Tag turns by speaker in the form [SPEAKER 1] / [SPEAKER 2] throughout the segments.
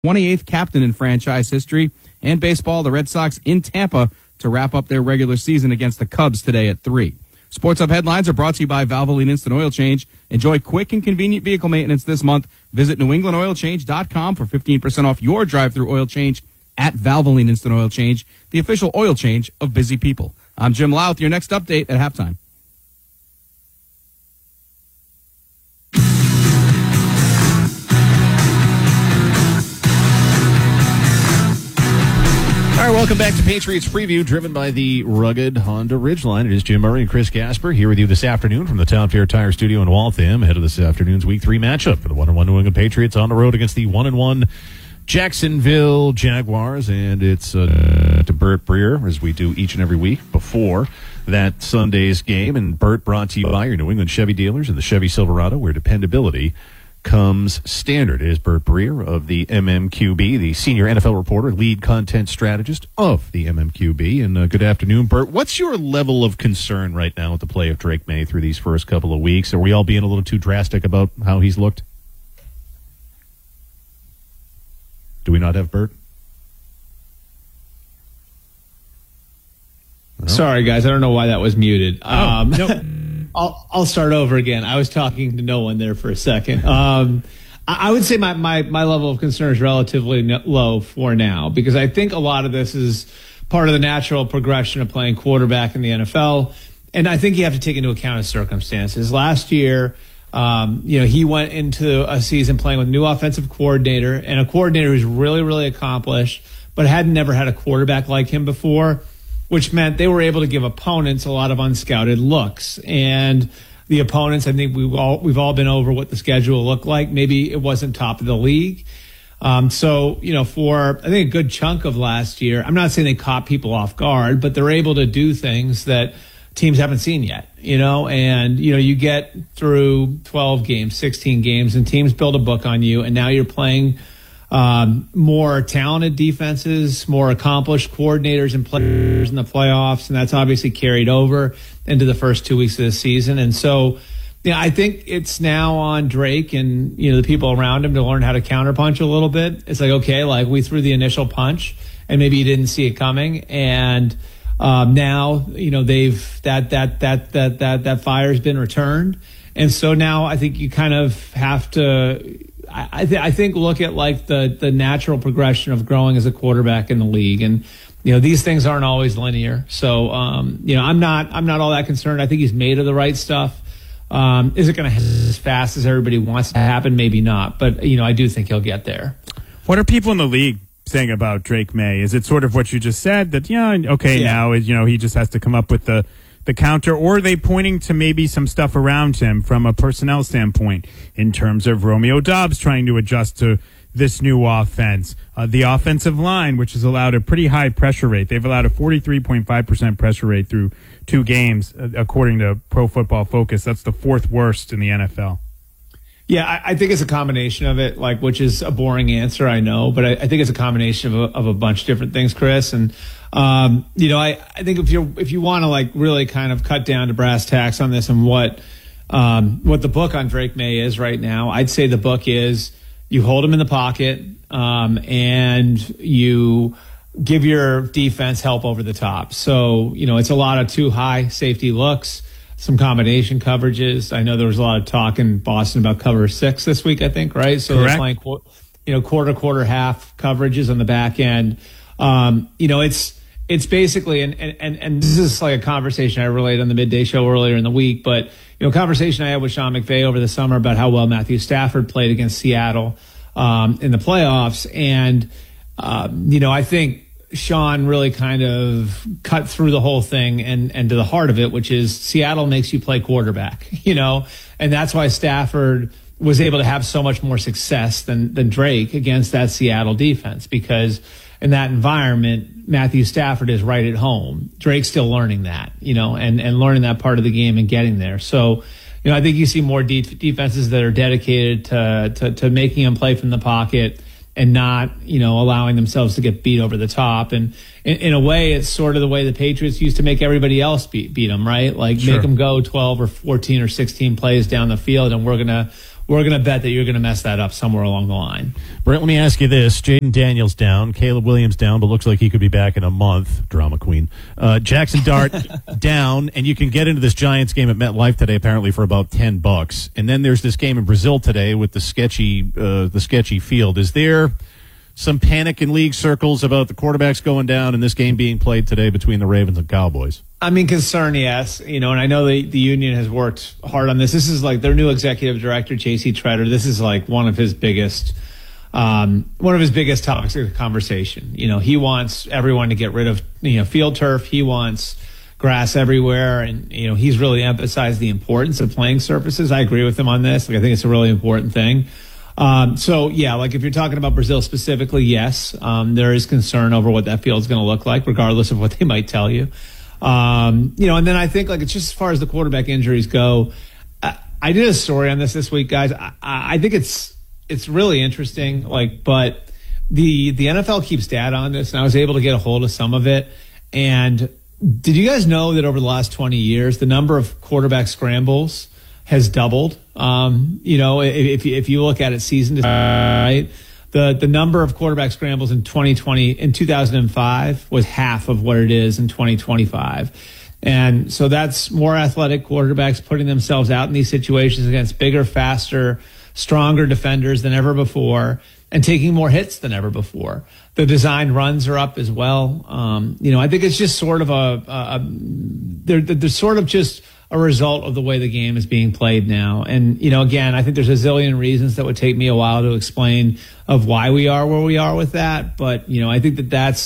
[SPEAKER 1] 28th captain in franchise history. And baseball, the Red Sox in Tampa to wrap up their regular season against the Cubs today at 3. Sports Hub headlines are brought to you by Valvoline Instant Oil Change. Enjoy quick and convenient vehicle maintenance this month. Visit NewEnglandOilChange.com for 15% off your drive-through oil change at Valvoline Instant Oil Change, the official oil change of busy people. I'm Jim Louth. Your next update at halftime.
[SPEAKER 2] All right, welcome back to Patriots Preview, driven by the rugged Honda Ridgeline. It is Jim Murray and Chris Gasper here with you this afternoon from the Town Fair Tire Studio in Waltham, ahead of this afternoon's Week 3 matchup for the 1-1 New England Patriots on the road against the 1-1 Jacksonville Jaguars. And it's to Bert Breer, as we do each and every week before that Sunday's game. And Bert, brought to you by your New England Chevy dealers and the Chevy Silverado, where dependability comes standard. It is Bert Breer of the MMQB, the senior NFL reporter, lead content strategist of the MMQB. And good afternoon, Bert. What's your level of concern right now with the play of Drake May through these first couple of weeks? Are we all being a little too drastic about how he's looked? Do we not have Bert?
[SPEAKER 3] No? Sorry, guys. I don't know why that was muted.
[SPEAKER 2] Nope.
[SPEAKER 3] I'll start over again. I was talking to no one there for a second. I would say my level of concern is relatively low for now, because I think a lot of this is part of the natural progression of playing quarterback in the NFL. And I think you have to take into account his circumstances. Last year, he went into a season playing with a new offensive coordinator, and a coordinator who's really, really accomplished, but had never had a quarterback like him before, which meant they were able to give opponents a lot of unscouted looks. And the opponents, I think we've all been over what the schedule looked like. Maybe it wasn't top of the league. For I think a good chunk of last year, I'm not saying they caught people off guard, but they're able to do things that teams haven't seen yet, and you get through 12 games, 16 games, and teams build a book on you, and now you're playing more talented defenses, more accomplished coordinators and players in the playoffs, and that's obviously carried over into the first 2 weeks of the season. And so, I think it's now on Drake and the people around him to learn how to counterpunch a little bit. It's like, okay, like we threw the initial punch, and maybe you didn't see it coming, and now they've that fire's been returned, and so now I think you kind of have to. I think look at like the natural progression of growing as a quarterback in the league, and these things aren't always linear. So I'm not all that concerned. I think he's made of the right stuff. Is it going to happen as fast as everybody wants to happen? Maybe not, but I do think he'll get there.
[SPEAKER 4] What are people in the league saying about Drake May? Is it sort of what you just said, that now he just has to come up with the counter, or are they pointing to maybe some stuff around him from a personnel standpoint in terms of Romeo Doubs trying to adjust to this new offense? The offensive line, which has allowed a pretty high pressure rate. They've allowed a 43.5% pressure rate through 2 games, according to Pro Football Focus. That's the 4th worst in the NFL.
[SPEAKER 3] Yeah, I think it's a combination of it, which is a boring answer, I know, but I think it's a combination of a bunch of different things, Chris. And I think if you want to really kind of cut down to brass tacks on this and what the book on Drake May is right now, I'd say the book is you hold him in the pocket and you give your defense help over the top. So it's a lot of too high safety looks, some combination coverages. I know there was a lot of talk in Boston about cover 6 this week, I think, right? So
[SPEAKER 4] correct.
[SPEAKER 3] They're playing, quarter, half coverages on the back end. It's basically, and this is like a conversation I relayed on the midday show earlier in the week, but conversation I had with Sean McVay over the summer about how well Matthew Stafford played against Seattle in the playoffs, and I think Sean really kind of cut through the whole thing and to the heart of it, which is Seattle makes you play quarterback, and that's why Stafford was able to have so much more success than Drake against that Seattle defense, because in that environment, Matthew Stafford is right at home. Drake's still learning that, and learning that part of the game and getting there. So, I think you see more defenses that are dedicated to making him play from the pocket and not, allowing themselves to get beat over the top. And in a way, it's sort of the way the Patriots used to make everybody else beat them, right? Like, sure, make them go 12 or 14 or 16 plays down the field, and we're we're going to bet that you're going to mess that up somewhere along the line.
[SPEAKER 2] Brent, let me ask you this. Jaden Daniels down. Caleb Williams down, but looks like he could be back in a month. Drama queen. Jackson Dart down, and you can get into this Giants game at MetLife today apparently for about $10. And then there's this game in Brazil today with the sketchy field. Is there some panic in league circles about the quarterbacks going down and this game being played today between the Ravens and Cowboys?
[SPEAKER 3] I mean, concern, yes. And I know the union has worked hard on this. This is like their new executive director, J.C. Treader. This is like one of his biggest topics of conversation. He wants everyone to get rid of, field turf. He wants grass everywhere. And, he's really emphasized the importance of playing surfaces. I agree with him on this. I think it's a really important thing. So yeah, if you're talking about Brazil specifically, yes, there is concern over what that field is going to look like, regardless of what they might tell you. And then I think it's just as far as the quarterback injuries go, I did a story on this week, guys. I think it's really interesting, but the NFL keeps data on this, and I was able to get a hold of some of it. And did you guys know that over the last 20 years, the number of quarterback scrambles has doubled? If you look at it season to right, the number of quarterback scrambles in 2005 was half of what it is in 2025. And so that's more athletic quarterbacks putting themselves out in these situations against bigger, faster, stronger defenders than ever before and taking more hits than ever before. The designed runs are up as well. I think it's just sort of they're sort of just a result of the way the game is being played now. And, again, I think there's a zillion reasons that would take me a while to explain of why we are where we are with that. But, I think that's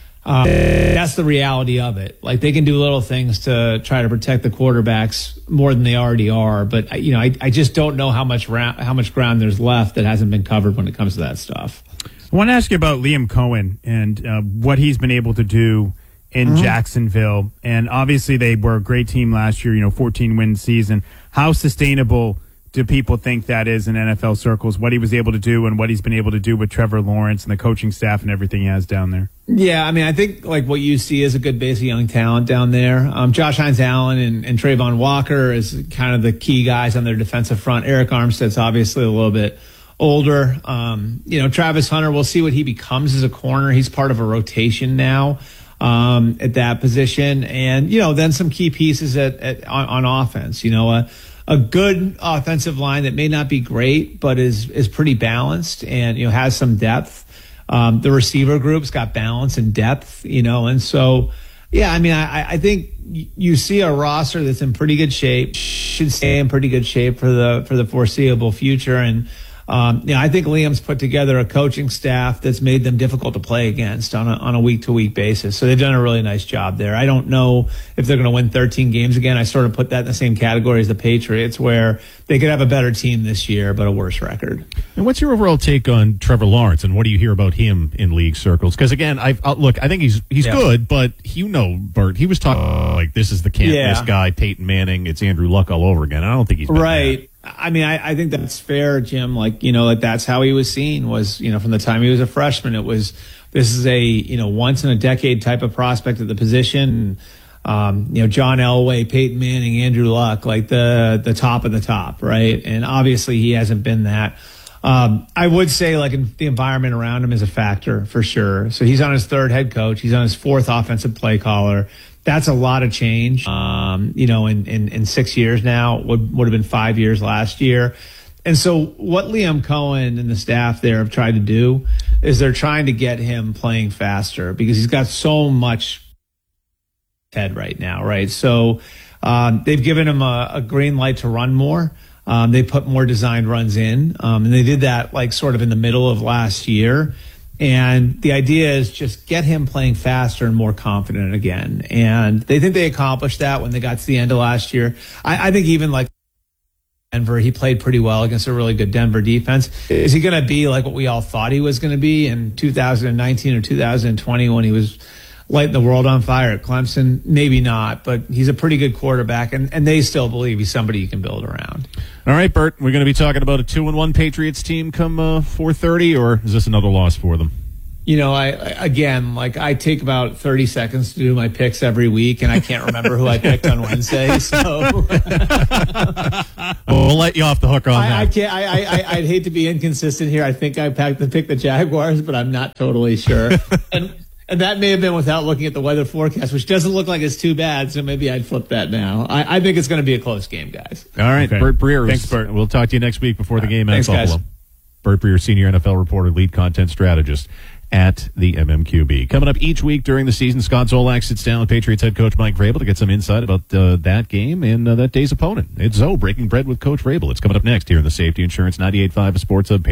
[SPEAKER 3] the reality of it. They can do little things to try to protect the quarterbacks more than they already are. But, I just don't know how much ground there's left that hasn't been covered when it comes to that stuff.
[SPEAKER 4] I want to ask you about Liam Cohen and what he's been able to do in Jacksonville. And obviously they were a great team last year, 14-win season. How sustainable do people think that is in NFL circles, what he was able to do and what he's been able to do with Trevor Lawrence and the coaching staff and everything he has down there?
[SPEAKER 3] Yeah, I mean, I think what you see is a good base of young talent down there. Josh Hines-Allen and Trayvon Walker is kind of the key guys on their defensive front. Eric Armstead's obviously a little bit older. Travis Hunter, we'll see what he becomes as a corner. He's part of a rotation now at that position. And, then some key pieces on offense. A good offensive line that may not be great, but is pretty balanced and, has some depth. The receiver group's got balance and depth, and so, yeah, I mean, I think you see a roster that's in pretty good shape, should stay in pretty good shape for the foreseeable future. And, I think Liam's put together a coaching staff that's made them difficult to play against on a week-to-week basis. So they've done a really nice job there. I don't know if they're going to win 13 games again. I sort of put that in the same category as the Patriots, where they could have a better team this year, but a worse record.
[SPEAKER 2] And what's your overall take on Trevor Lawrence, and what do you hear about him in league circles? Because again, I think he's good, but Bert, he was talking this is the can't-miss guy, Peyton Manning. It's Andrew Luck all over again. I don't think he's been
[SPEAKER 3] right.
[SPEAKER 2] That.
[SPEAKER 3] I mean, I think that's fair, Jim. That's how he was seen was, from the time he was a freshman. This is a, once in a decade type of prospect at the position. John Elway, Peyton Manning, Andrew Luck, the top of the top, right? And obviously he hasn't been that. I would say the environment around him is a factor for sure. So he's on his third head coach. He's on his fourth offensive play caller. That's a lot of change, in 6 years now, would have been 5 years last year. And so what Liam Cohen and the staff there have tried to do is they're trying to get him playing faster because he's got so much head right now, right? So they've given him a green light to run more. They put more designed runs in, and they did that sort of in the middle of last year. And the idea is just get him playing faster and more confident again. And they think they accomplished that when they got to the end of last year. I think even Denver, he played pretty well against a really good Denver defense. Is he going to be what we all thought he was going to be in 2019 or 2020 when he was lighting the world on fire at Clemson? Maybe not, but he's a pretty good quarterback, and they still believe he's somebody you can build around.
[SPEAKER 2] All right, Bert, we're going to be talking about a 2-1 Patriots team come 4:30, or is this another loss for them?
[SPEAKER 3] I take about 30 seconds to do my picks every week, and I can't remember who I picked on Wednesday. So
[SPEAKER 2] we'll let you off the hook on that.
[SPEAKER 3] I can't. I'd hate to be inconsistent here. I think I picked the Jaguars, but I'm not totally sure. And that may have been without looking at the weather forecast, which doesn't look like it's too bad. So maybe I'd flip that now. I think it's going to be a close game, guys.
[SPEAKER 2] All right,
[SPEAKER 4] Okay.
[SPEAKER 2] Bert Breer.
[SPEAKER 4] Thanks, Bert.
[SPEAKER 2] We'll talk to you next week before the game at
[SPEAKER 3] Thanks, guys.
[SPEAKER 2] Buffalo. Bert Breer, senior NFL reporter, lead content strategist at the MMQB. Coming up each week during the season, Scott Zolak sits down with Patriots head coach Mike Vrabel to get some insight about that game and that day's opponent. It's Zoe breaking bread with Coach Vrabel. It's coming up next here in the Safety Insurance 98.5 Sports Hub.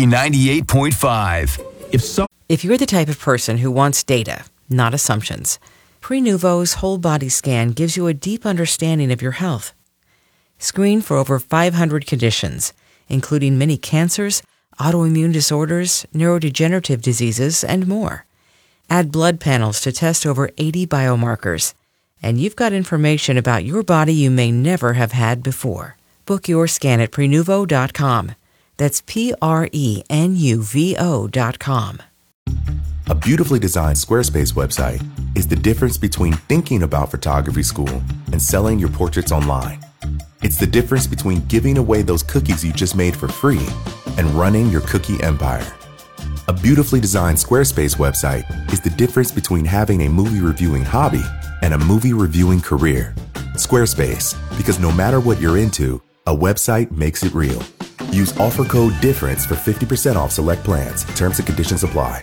[SPEAKER 5] B98.5.
[SPEAKER 6] If you're the type of person who wants data, not assumptions, Prenuvo's whole body scan gives you a deep understanding of your health. Screen for over 500 conditions, including many cancers, autoimmune disorders, neurodegenerative diseases, and more. Add blood panels to test over 80 biomarkers, and you've got information about your body you may never have had before. Book your scan at Prenuvo.com. That's Prenuvo.com.
[SPEAKER 7] A beautifully designed Squarespace website is the difference between thinking about photography school and selling your portraits online. It's the difference between giving away those cookies you just made for free and running your cookie empire. A beautifully designed Squarespace website is the difference between having a movie reviewing hobby and a movie reviewing career. Squarespace, because no matter what you're into, a website makes it real. Use offer code DIFFERENCE for 50% off select plans. Terms and conditions apply.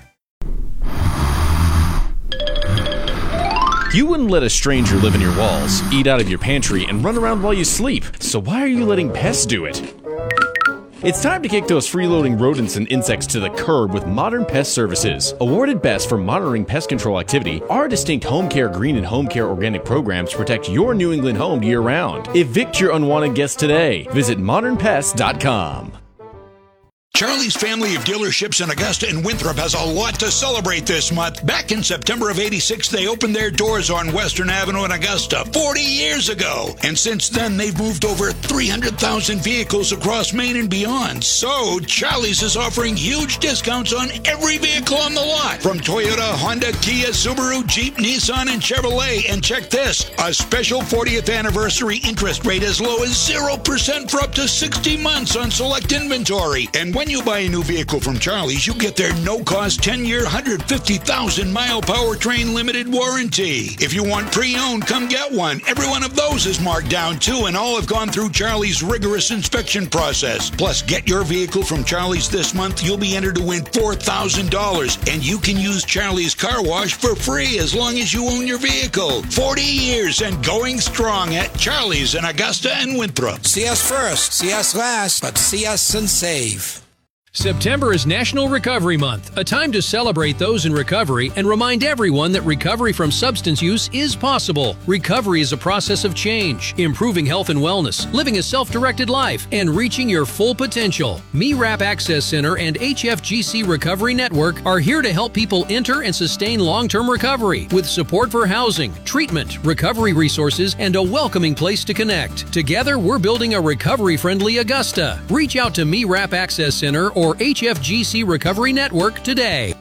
[SPEAKER 8] You wouldn't let a stranger live in your walls, eat out of your pantry, and run around while you sleep. So why are you letting pests do it? It's time to kick those freeloading rodents and insects to the curb with Modern Pest Services. Awarded best for monitoring pest control activity, our distinct Home Care Green and Home Care Organic programs protect your New England home year-round. Evict your unwanted guests today. Visit modernpest.com.
[SPEAKER 9] Charlie's family of dealerships in Augusta and Winthrop has a lot to celebrate this month. Back in September of '86, they opened their doors on Western Avenue in Augusta 40 years ago. And since then, they've moved over 300,000 vehicles across Maine and beyond. So, Charlie's is offering huge discounts on every vehicle on the lot. From Toyota, Honda, Kia, Subaru, Jeep, Nissan, and Chevrolet. And check this, a special 40th anniversary interest rate as low as 0% for up to 60 months on select inventory. And when you buy a new vehicle from Charlie's, you get their no-cost 10-year, 150,000-mile powertrain limited warranty. If you want pre-owned, come get one. Every one of those is marked down, too, and all have gone through Charlie's rigorous inspection process. Plus, get your vehicle from Charlie's this month. You'll be entered to win $4,000, and you can use Charlie's Car Wash for free as long as you own your vehicle. 40 years and going strong at Charlie's in Augusta and Winthrop.
[SPEAKER 10] See us first, see us last, but see us and save.
[SPEAKER 11] September is National Recovery Month, a time to celebrate those in recovery and remind everyone that recovery from substance use is possible. Recovery is a process of change, improving health and wellness, living a self-directed life, and reaching your full potential. MeRap Access Center and HFGC Recovery Network are here to help people enter and sustain long-term recovery with support for housing, treatment, recovery resources, and a welcoming place to connect. Together, we're building a recovery-friendly Augusta. Reach out to MeRap Access Center or HFGC Recovery Network today.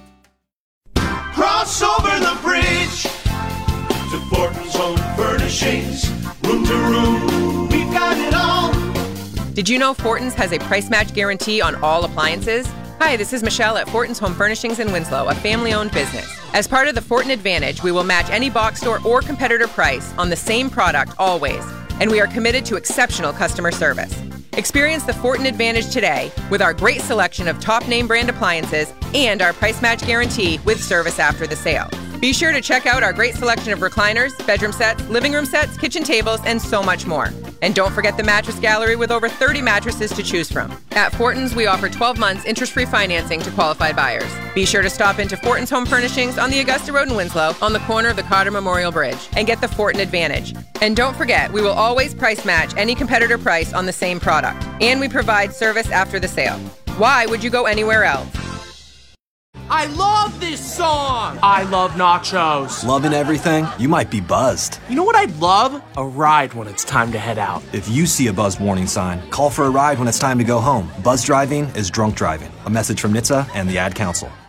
[SPEAKER 12] Cross over the bridge to Fortin's Home Furnishings. Room to room, we've got it all.
[SPEAKER 13] Did you know Fortin's has a price match guarantee on all appliances? Hi, this is Michelle at Fortin's Home Furnishings in Winslow, a family-owned business. As part of the Fortin Advantage, we will match any box store or competitor price on the same product always, and we are committed to exceptional customer service. Experience the Fortin Advantage today with our great selection of top name brand appliances and our price match guarantee with service after the sale. Be sure to check out our great selection of recliners, bedroom sets, living room sets, kitchen tables, and so much more. And don't forget the mattress gallery with over 30 mattresses to choose from. At Fortin's, we offer 12 months interest-free financing to qualified buyers. Be sure to stop into Fortin's Home Furnishings on the Augusta Road in Winslow on the corner of the Cotter Memorial Bridge and get the Fortin Advantage. And don't forget, we will always price match any competitor price on the same product. And we provide service after the sale. Why would you go anywhere else?
[SPEAKER 14] I love this song! I love nachos.
[SPEAKER 15] Loving everything? You might be buzzed.
[SPEAKER 14] You know what I'd love? A ride when it's time to head out.
[SPEAKER 15] If you see a buzz warning sign, call for a ride when it's time to go home. Buzz driving is drunk driving. A message from NHTSA and the Ad Council.